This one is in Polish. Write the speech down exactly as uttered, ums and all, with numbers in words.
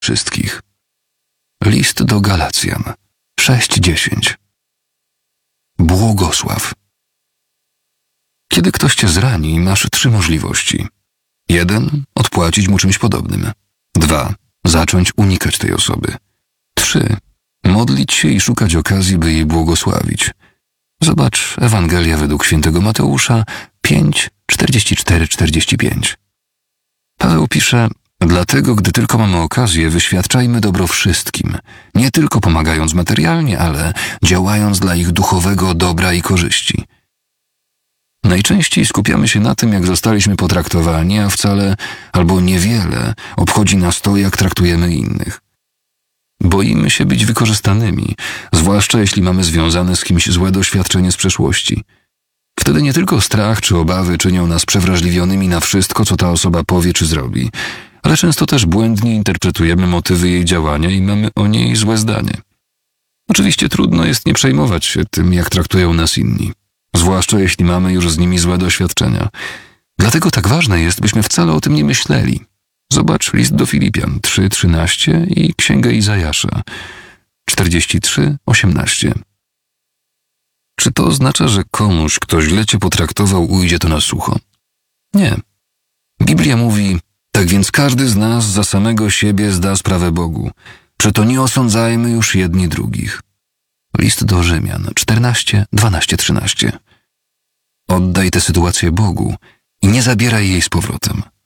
wszystkich. List do Galacjan sześć dziesięć. Błogosław. Kiedy ktoś cię zrani, masz trzy możliwości. Jeden. Odpłacić mu czymś podobnym. Dwa. Zacząć unikać tej osoby. Trzy. Modlić się i szukać okazji, by jej błogosławić. Zobacz Ewangelia według świętego Mateusza pięć, czterdzieści cztery czterdzieści pięć. Paweł pisze: dlatego, gdy tylko mamy okazję, wyświadczajmy dobro wszystkim, nie tylko pomagając materialnie, ale działając dla ich duchowego dobra i korzyści. Najczęściej skupiamy się na tym, jak zostaliśmy potraktowani, a wcale albo niewiele obchodzi nas to, jak traktujemy innych. Boimy się być wykorzystanymi, zwłaszcza jeśli mamy związane z kimś złe doświadczenie z przeszłości. Wtedy nie tylko strach czy obawy czynią nas przewrażliwionymi na wszystko, co ta osoba powie czy zrobi, ale często też błędnie interpretujemy motywy jej działania i mamy o niej złe zdanie. Oczywiście trudno jest nie przejmować się tym, jak traktują nas inni, zwłaszcza jeśli mamy już z nimi złe doświadczenia. Dlatego tak ważne jest, byśmy wcale o tym nie myśleli. Zobacz list do Filipian trzy trzynaście i księgę Izajasza czterdzieści trzy osiemnaście. Czy to oznacza, że komuś, kto źle cię potraktował, ujdzie to na sucho? Nie. Biblia mówi: tak więc każdy z nas za samego siebie zda sprawę Bogu. Przeto nie osądzajmy już jedni drugich. List do Rzymian czternaście dwanaście trzynaście. Oddaj tę sytuację Bogu i nie zabieraj jej z powrotem.